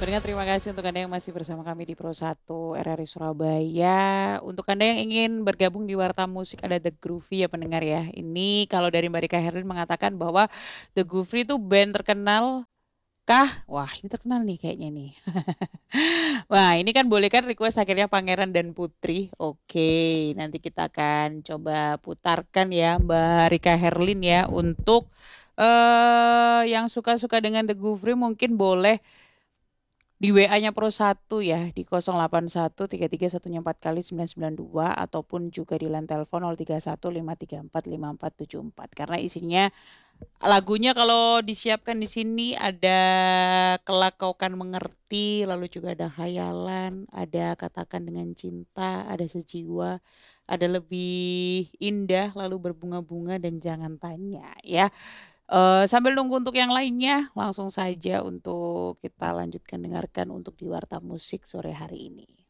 Sebelumnya terima kasih untuk Anda yang masih bersama kami di Pro 1 RRI Surabaya. Untuk Anda yang ingin bergabung di Warta Musik ada The Groovy ya pendengar ya. Ini kalau dari Mbak Rika Herlin mengatakan bahwa The Groovy itu band terkenal kah? Wah ini terkenal nih kayaknya nih. Wah ini kan boleh kan request akhirnya Pangeran dan Putri. Oke nanti kita akan coba putarkan ya Mbak Rika Herlin ya. Untuk yang suka-suka dengan The Groovy mungkin boleh di WA-nya Pro 1 ya di 081 33 1 4 kali 992 ataupun juga di line telepon 031 534 5474 karena isinya lagunya kalau disiapkan di sini ada Kelak Kau Kan Mengerti, lalu juga ada Hayalan, ada Katakan Dengan Cinta, ada Sejiwa, ada Lebih Indah, lalu Berbunga-bunga dan Jangan Tanya ya. Sambil nunggu untuk yang lainnya, langsung saja untuk kita lanjutkan dengarkan untuk di Warta Musik sore hari ini.